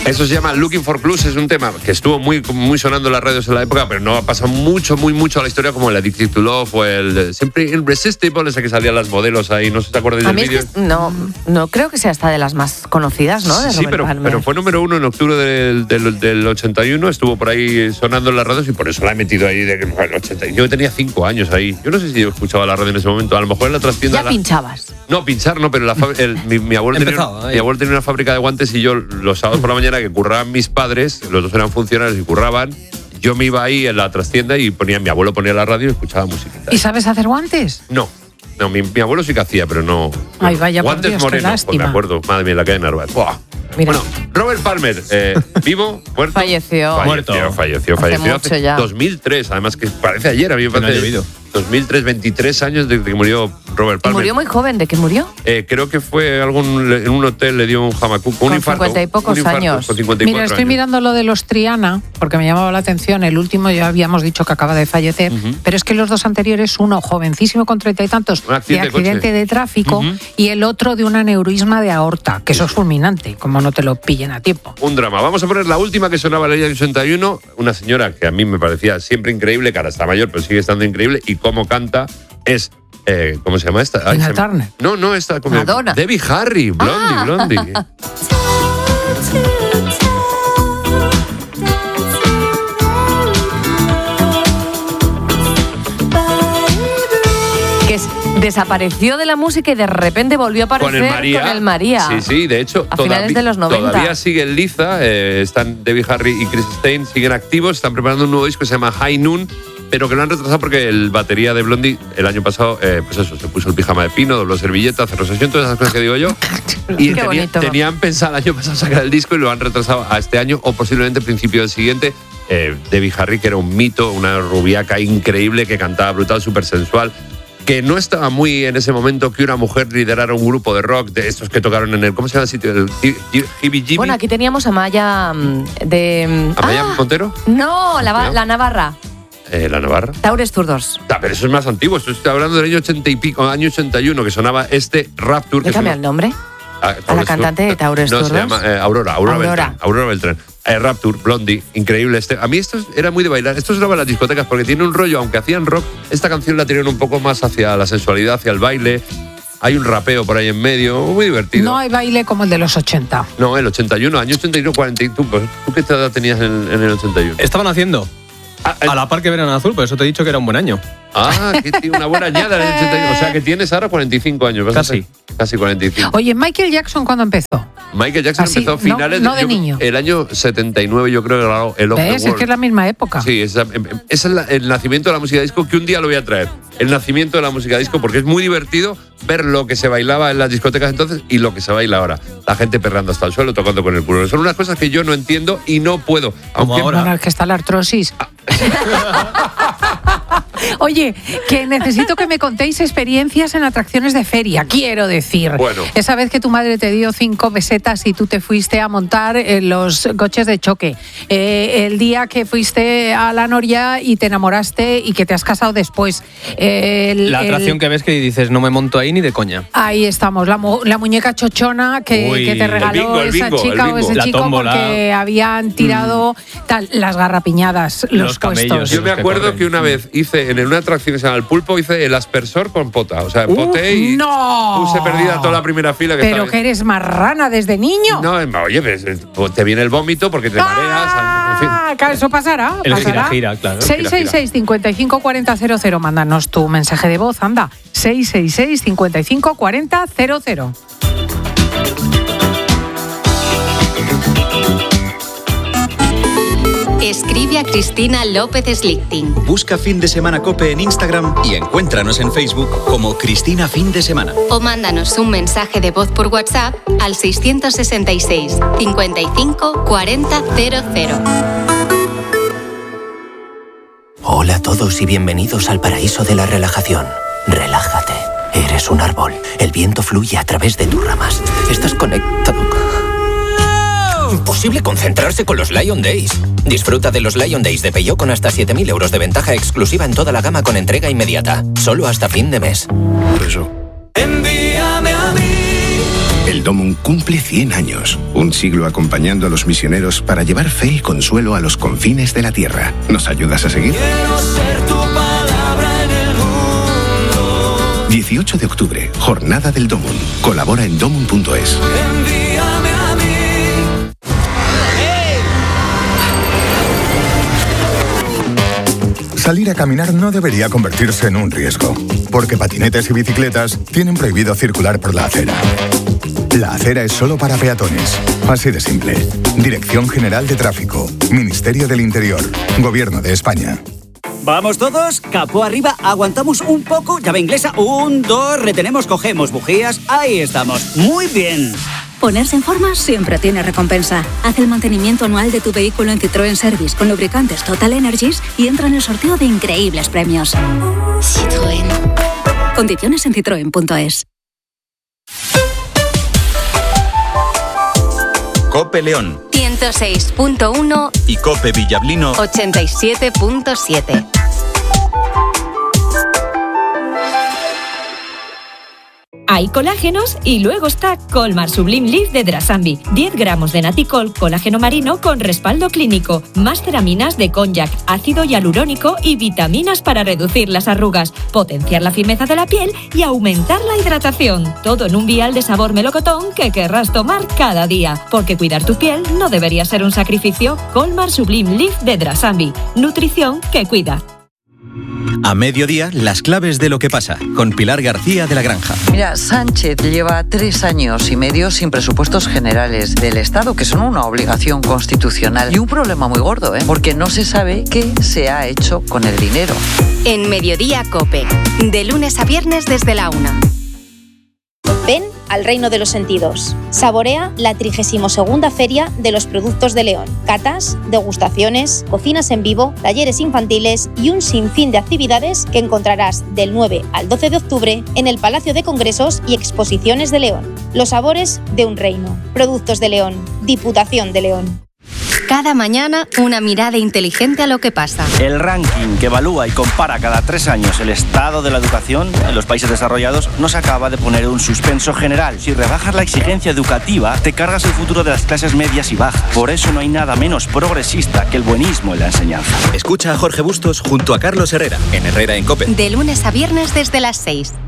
Eso se llama Looking for Clues, es un tema que estuvo muy sonando en las radios en la época, pero no ha pasado mucho a la historia como el Addicted to Love o el siempre Irresistible, ese que salían las modelos ahí, no sé si te acuerdas del vídeo. No creo que sea hasta de las más conocidas, ¿no? Sí, pero fue número 1 en octubre del 81, estuvo por ahí sonando en las radios y por eso la he metido ahí de el 80. Yo tenía 5 años ahí. Yo no sé si yo escuchaba la radio en ese momento, a lo mejor en la trastienda. ¿Ya pinchabas? No, pinchar no, pero mi abuelo tenía una fábrica de guantes y yo los sábados por la mañana que curraban mis padres, los dos eran funcionarios y curraban, yo me iba ahí en la trastienda y mi abuelo ponía la radio y escuchaba música. ¿Y sabes hacer guantes? No, mi abuelo sí que hacía, pero no. Ay, vaya, guantes por Dios, morenos, pues me acuerdo, madre mía, la calle Narváez. Bueno, Robert Palmer, vivo, muerto. Falleció hace ya. 2003, además que parece ayer, a mí me parece. 2003, 23 años desde que murió Robert Palmer. ¿Y murió muy joven? ¿De qué murió? Creo que fue en un hotel, le dio un jamacuco, un infarto. Con 50 y pocos años. Con 54 Mira, estoy mirando lo de los Triana, porque me llamaba la atención. El último ya habíamos dicho que acaba de fallecer, pero es que los dos anteriores, uno jovencísimo con 30 y tantos de accidente de tráfico y el otro de un aneurisma de aorta, que eso es fulminante, como no te lo pillen a tiempo. Un drama. Vamos a poner la última que sonaba en el año 81, una señora que a mí me parecía siempre increíble, que ahora está mayor, pero sigue estando increíble, y cómo canta es... ¿cómo se llama esta? Tina Turner. No, esta. Madonna. Debbie Harry, Blondie. Que desapareció de la música y de repente volvió a aparecer con el María. Sí, de hecho, a finales de los 90. Todavía sigue en liza, están Debbie Harry y Chris Stein, siguen activos, están preparando un nuevo disco que se llama High Noon, pero que lo han retrasado porque el batería de Blondie el año pasado, pues eso, se puso el pijama de pino, dobló servilleta, cerró sesión, todas esas cosas que digo yo. Y tenían pensado el año pasado sacar el disco y lo han retrasado a este año o posiblemente principio del siguiente. Debbie Harry, que era un mito, una rubiaca increíble que cantaba brutal, súper sensual, que no estaba muy en ese momento que una mujer liderara un grupo de rock de estos que tocaron en el... ¿Cómo se llama el sitio? El Jimmy. Bueno, aquí teníamos a Maya ¿Maya Montero? No, la Navarra. ¿La Navarra? Taures Zurdos. Pero eso es más antiguo. Estoy hablando del año 80 y pico, año 81, que sonaba Rapture. ¿Le cambia el nombre? A la cantante de Taures Zurdos. No, se llama Aurora Beltrán. Rapture, Blondie, increíble. A mí esto era muy de bailar. Esto sonaba en las discotecas porque tiene un rollo, aunque hacían rock, esta canción la tenían un poco más hacia la sensualidad, hacia el baile. Hay un rapeo por ahí en medio, muy divertido. No hay baile como el de los 80. No, el 81, año 81, 40. ¿Tú qué edad tenías en el 81? Estaban haciendo a la par que Verano Azul, por eso te he dicho que era un buen año. Que tiene una buena añada en el 81. O sea, que tienes ahora 45 años. Casi 45. Oye, ¿Michael Jackson cuándo empezó? Michael Jackson empezó a finales de niño. El año 79, yo creo que grabó el Off the Wall. Es que es la misma época. Sí, es el nacimiento de la música disco, que un día lo voy a traer. El nacimiento de la música disco, porque es muy divertido ver lo que se bailaba en las discotecas entonces y lo que se baila ahora. La gente perrando hasta el suelo, tocando con el culo. Son unas cosas que yo no entiendo y no puedo. Como ahora. Bueno, es que está la artrosis. Oye, que necesito que me contéis experiencias en atracciones de feria, quiero decir. Bueno. Esa vez que tu madre te dio 5 pesetas y tú te fuiste a montar los coches de choque. El día que fuiste a la Noria y te enamoraste y que te has casado después. La atracción que ves que dices, no me monto ahí ni de coña. Ahí estamos, la muñeca chochona que te regaló esa chica o ese chico porque habían tirado las garrapiñadas, los puestos. Camellos, yo me acuerdo que una vez hice en una atracción que se llama El Pulpo, hice el aspersor con pota. O sea, poté y puse perdida toda la primera fila. Pero que eres marrana desde niño. No, oye, te viene el vómito porque te mareas. En fin. Eso pasará. El gira, claro. 666 55 40 00. Mándanos tu mensaje de voz, anda. 666 55 40 00. Escribe a Cristina López Slichting. Busca Fin de Semana COPE en Instagram y encuéntranos en Facebook como Cristina Fin de Semana. O mándanos un mensaje de voz por WhatsApp al 666 55 40 00. Hola a todos y bienvenidos al paraíso de la relajación. Relájate. Eres un árbol. El viento fluye a través de tus ramas. Estás conectado. Imposible concentrarse con los Lion Days. Disfruta de los Lion Days de Peugeot con hasta 7.000 euros de ventaja exclusiva en toda la gama con entrega inmediata. Solo hasta fin de mes. Envíame a mí. El Domum cumple 100 años. Un siglo acompañando a los misioneros para llevar fe y consuelo a los confines de la tierra. ¿Nos ayudas a seguir? Quiero ser tu palabra en el mundo. 18 de octubre, Jornada del Domum. Colabora en domum.es. Envíame a mí. Salir a caminar no debería convertirse en un riesgo, porque patinetes y bicicletas tienen prohibido circular por la acera. La acera es solo para peatones. Así de simple. Dirección General de Tráfico. Ministerio del Interior. Gobierno de España. Vamos todos, capó arriba, aguantamos un poco, llave inglesa, 1, 2, retenemos, cogemos bujías, ahí estamos, muy bien. Ponerse en forma siempre tiene recompensa. Haz el mantenimiento anual de tu vehículo en Citroën Service con lubricantes Total Energies y entra en el sorteo de increíbles premios. Citroën. Condiciones en citroen.es. Cope León 106.1 y Cope Villablino 87.7. Hay colágenos y luego está Colmar Sublime Leaf de Drasambi. 10 gramos de Naticol, colágeno marino con respaldo clínico. Más ceraminas de cognac, ácido hialurónico y vitaminas para reducir las arrugas, potenciar la firmeza de la piel y aumentar la hidratación. Todo en un vial de sabor melocotón que querrás tomar cada día. Porque cuidar tu piel no debería ser un sacrificio. Colmar Sublime Leaf de Drasambi. Nutrición que cuida. A mediodía, las claves de lo que pasa, con Pilar García de la Granja. Mira, Sánchez lleva 3 años y medio sin presupuestos generales del Estado, que son una obligación constitucional. Y un problema muy gordo, porque no se sabe qué se ha hecho con el dinero. En Mediodía COPE, de lunes a viernes desde la 1. Ven al reino de los sentidos. Saborea la 32ª Feria de los Productos de León. Catas, degustaciones, cocinas en vivo, talleres infantiles y un sinfín de actividades que encontrarás del 9 al 12 de octubre en el Palacio de Congresos y Exposiciones de León. Los sabores de un reino. Productos de León. Diputación de León. Cada mañana, una mirada inteligente a lo que pasa. El ranking que evalúa y compara cada 3 años el estado de la educación en los países desarrollados nos acaba de poner un suspenso general. Si rebajas la exigencia educativa, te cargas el futuro de las clases medias y bajas. Por eso no hay nada menos progresista que el buenismo en la enseñanza. Escucha a Jorge Bustos junto a Carlos Herrera, en Herrera en COPE. De lunes a viernes desde las 6.